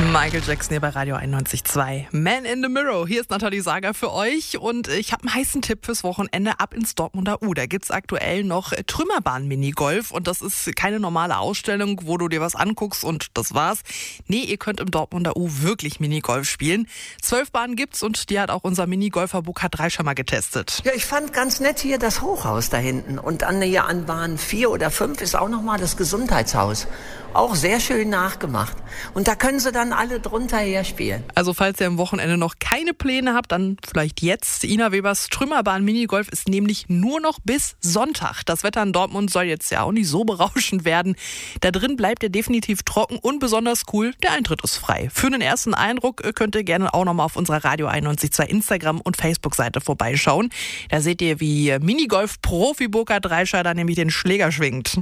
Michael Jackson hier bei Radio 91.2. Man in the Mirror. Hier ist Nathalie Sager für euch und ich habe einen heißen Tipp fürs Wochenende ab ins Dortmunder U. Da gibt's aktuell noch Trümmerbahn-Minigolf und das ist keine normale Ausstellung, wo du dir was anguckst und das war's. Nee, ihr könnt im Dortmunder U wirklich Minigolf spielen. 12 Bahnen gibt's und die hat auch unser Minigolfer Burkhard Dreischer mal getestet. Ja, ich fand ganz nett hier das Hochhaus da hinten und an Bahn 4 oder 5 ist auch nochmal das Gesundheitshaus. Auch sehr schön nachgemacht. Und da können sie dann alle drunter her spielen. Also falls ihr am Wochenende noch keine Pläne habt, dann vielleicht jetzt. Ina Webers Trümmerbahn Minigolf ist nämlich nur noch bis Sonntag. Das Wetter in Dortmund soll jetzt ja auch nicht so berauschend werden. Da drin bleibt ihr definitiv trocken und besonders cool. Der Eintritt ist frei. Für einen ersten Eindruck könnt ihr gerne auch nochmal auf unserer Radio 91.2 Instagram- und Facebook-Seite vorbeischauen. Da seht ihr, wie Minigolf-Profi Burkhard Dreischer da nämlich den Schläger schwingt.